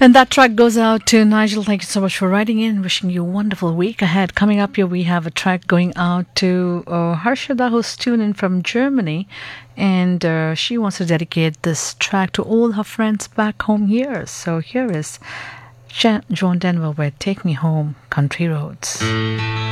And that track goes out to Nigel. Thank you so much for writing in. Wishing you a wonderful week ahead. Coming up here, we have a track going out to Harshada, who's tuned in from Germany. And she wants to dedicate this track to all her friends back home here. So here is John Denver with Take Me Home, Country Roads.